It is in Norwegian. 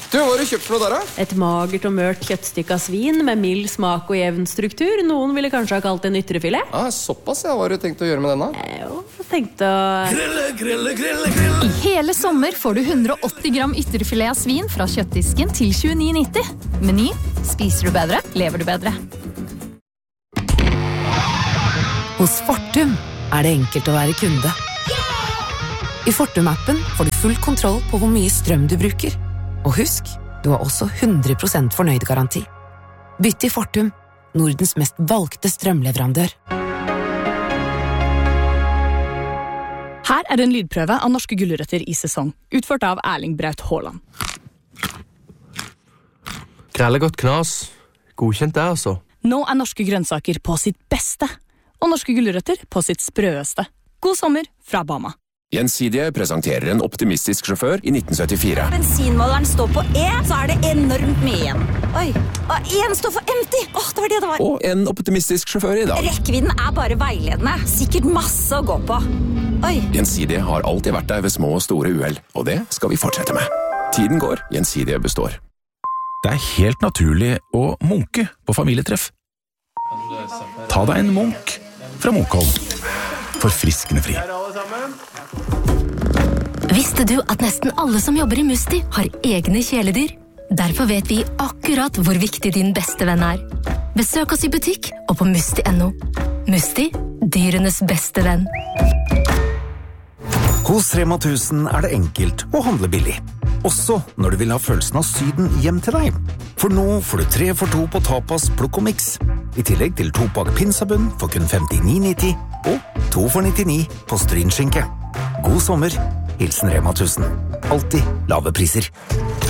Du, hva har du kjøpt for noe der, da? Et magert og mørt kjøttstykke av svin med mild smak og jevn struktur. Noen ville kanskje ha kalt det en ytrefilet. Såpass, ja. Hva har du tenkt å gjøre med denne? Tenkte å... I hele sommer får du 180 gram ytterfilet av svin fra kjøttdisken til 29,90. Meny, spiser du bedre, lever du bedre. Hos Fortum det enkelt å være kunde. I Fortum-appen får du full kontroll på hvor mye strøm du bruker. Og husk, du har også 100% fornøyd garanti. Bytt til Fortum, Nordens mest valgte strømleverandør. Her det en lydprøve av norske gulrøtter i sesong, utført av Erling Braut Haaland. Grellegodt knas. Godkjent det, altså. Nå norske grønnsaker på sitt beste, og norske gulrøtter på sitt sprøeste. God sommer fra Bama. Gjensidige presenterer en optimistisk sjåfør i 1974. Bensinmåleren står på E, så det enormt mye igjen. Oi, og en står for empty. Det var det var. Og en optimistisk sjåfør i dag. Rekkevidden bare veiledende. Sikkert masse å gå på. Oi. Gjensidige har alltid vært der ved små og store uheld, og det skal vi fortsette med. Tiden går, Gjensidige består. Det helt naturlig å munke på familietreff. Ta deg en munk fra Munkholm. Forfriskende fri. Visste du at nesten alle som jobber i Musti har egne kjæledyr? Derfor vet vi akkurat hvor viktig din beste venn Besøk oss i butikk og på musti.no. Musti, dyrenes beste venn. Hos Rema 1000 det enkelt å handle billig. Også når du vil ha følelsen av Syden hjem til deg. For nå får du 3 for 2 på tapas, plukk og mix. I tillegg til 2-pakk pinsabunn for kun 59,90 og 2 for 99 på strynskinke. God sommer, hilsen Rema 1000. Alltid lave priser.